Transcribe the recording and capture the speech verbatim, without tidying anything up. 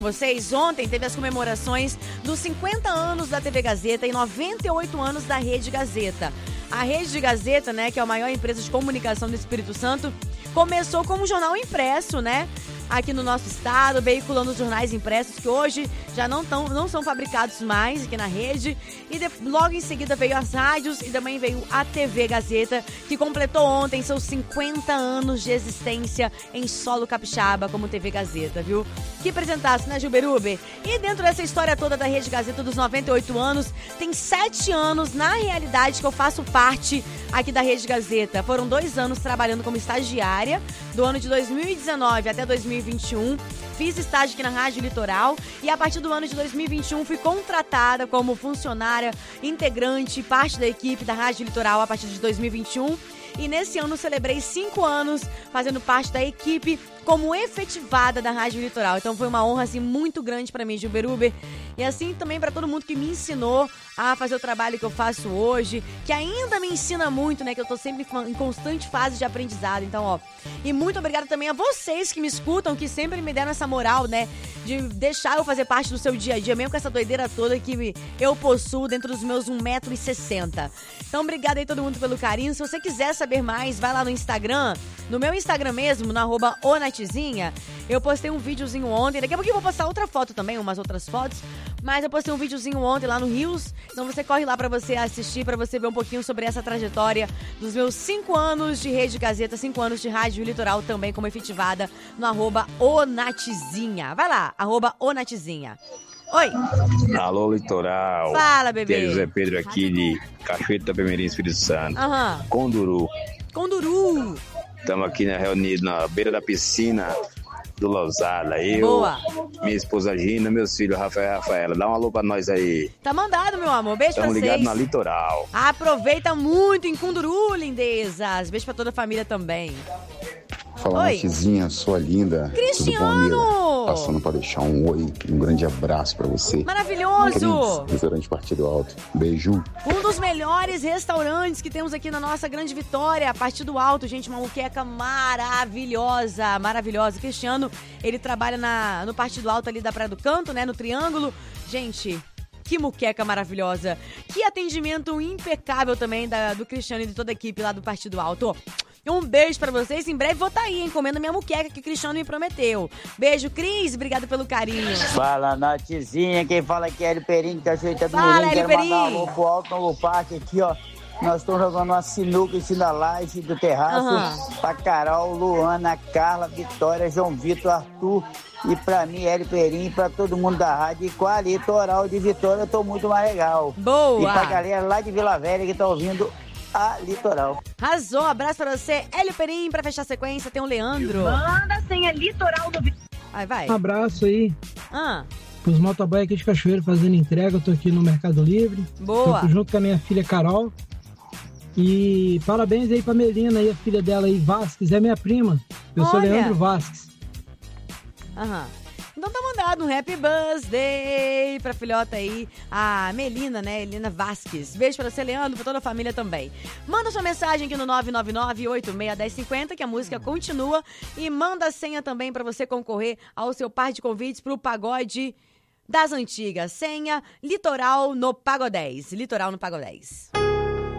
Vocês, ontem teve as comemorações dos cinquenta anos da T V Gazeta e noventa e oito anos da Rede Gazeta. A Rede Gazeta, né, que é a maior empresa de comunicação do Espírito Santo, começou como um jornal impresso, né? Aqui no nosso estado, veiculando os jornais impressos que hoje já não, tão, não são fabricados mais aqui na rede. E de, logo em seguida veio as rádios e também veio a T V Gazeta, que completou ontem seus cinquenta anos de existência em solo capixaba como T V Gazeta, viu? Que apresentasse, né, Gilberube? E dentro dessa história toda da Rede Gazeta dos noventa e oito anos, tem sete anos, na realidade, que eu faço parte aqui da Rede Gazeta. Foram dois anos trabalhando como estagiária, do ano de dois mil e dezenove até dois mil e vinte e um. Fiz estágio aqui na Rádio Litoral e a partir do ano de dois mil e vinte e um fui contratada como funcionária, integrante, parte da equipe da Rádio Litoral a partir de dois mil e vinte e um. E nesse ano celebrei cinco anos fazendo parte da equipe como efetivada da Rádio Litoral. Então foi uma honra assim muito grande pra mim, Gilberuber. E assim também pra todo mundo que me ensinou a fazer o trabalho que eu faço hoje, que ainda me ensina muito, né? Que eu tô sempre em constante fase de aprendizado. Então, ó, e muito obrigada também a vocês que me escutam, que sempre me deram essa moral, né? De deixar eu fazer parte do seu dia a dia, mesmo com essa doideira toda que eu possuo dentro dos meus um metro e sessenta. Então, obrigada aí todo mundo pelo carinho. Se você quiser saber mais, vai lá no Instagram, no meu Instagram mesmo, no arroba onatizinha. Eu postei um videozinho ontem, daqui a pouquinho eu vou postar outra foto também, umas outras fotos, mas eu postei um videozinho ontem lá no Rios, então você corre lá pra você assistir, pra você ver um pouquinho sobre essa trajetória dos meus cinco anos de Rede Gazeta, cinco anos de Rádio Litoral também como efetivada no arroba onatizinha. Vai lá, arroba onatizinha. Oi. Alô, Litoral. Fala, bebê. Que é José Pedro aqui de Cachoeiro da Palmeirinha, Espírito Santo. Aham. Uhum. Conduru. Conduru. Estamos aqui né, reunidos na beira da piscina do Lousada. Eu, Boa. minha esposa Gina, meus filhos Rafael e Rafaela. Dá um alô pra nós aí. Tá mandado, meu amor. Beijo Tamo pra vocês. ligados na Litoral. Aproveita muito em Conduru, lindezas. Beijo pra toda a família também. Fala, Natizinha, sua linda. Cristiano! Tudo bom, amiga? Passando para deixar um oi, um grande abraço para você. Maravilhoso! Cris, restaurante Partido Alto. Beijo. Um dos melhores restaurantes que temos aqui na nossa Grande Vitória, Partido Alto, gente, uma muqueca maravilhosa, maravilhosa. Cristiano, ele trabalha na, no Partido Alto ali da Praia do Canto, né, no Triângulo. Gente, que muqueca maravilhosa. Que atendimento impecável também da, do Cristiano e de toda a equipe lá do Partido Alto. Um beijo pra vocês. Em breve vou estar aí, hein, comendo minha muqueca que o Cristiano me prometeu. Beijo, Cris. Obrigado pelo carinho. Fala, Natizinha. Quem fala aqui é Hélio Perim, que tá ajeitando Fala, Mirim. Quero Perim. mandar um alô pro Alto no Parque aqui, ó. Nós estamos jogando uma sinuca em cima da laje do terraço. Uhum. Pra Carol, Luana, Carla, Vitória, João Vitor, Arthur. E pra mim, Hélio Perim, pra todo mundo da rádio. E com a Litoral de Vitória, eu tô muito mais legal. Boa. E pra galera lá de Vila Velha que tá ouvindo a Litoral. Arrasou, abraço pra você. Hélio Perim, pra fechar a sequência, tem o Leandro. Manda a senha Litoral do... Vai, vai. Um abraço aí. Ah. Os motoboy aqui de Cachoeiro fazendo entrega. Eu tô aqui no Mercado Livre. Boa. Tô junto com a minha filha Carol. E parabéns aí pra Melina aí, a filha dela aí, Vasques, é minha prima. Eu Olha. sou Leandro Vasques. Aham. Então tá mandado um happy birthday pra filhota aí, a Melina, né? Melina Vasques. Beijo pra você, Leandro, pra toda a família também. Manda sua mensagem aqui no nove nove nove, oito seis um zero cinco zero, que a música continua. E manda a senha também pra você concorrer ao seu par de convites pro pagode das antigas. Senha Litoral no Pagodez. Litoral no Pagodez.